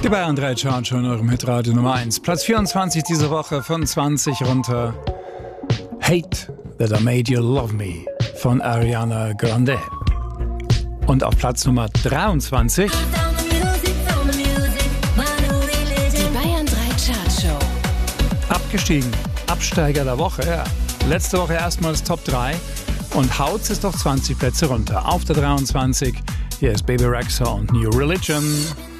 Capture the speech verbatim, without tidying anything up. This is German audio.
Die Bayern drei Chart schon in eurem Hitradio Nummer eins. Platz vierundzwanzig diese Woche, von zwanzig runter. Hate That I Made You Love Me von Ariana Grande. Und auf Platz Nummer dreiundzwanzig. Die Bayern drei Chart Show. Abgestiegen. Absteiger der Woche. Ja. Letzte Woche erstmals Top drei. Und haut's es doch zwanzig Plätze runter. Auf der dreiundzwanzig. Hier ist Baby Rexha und New Religion.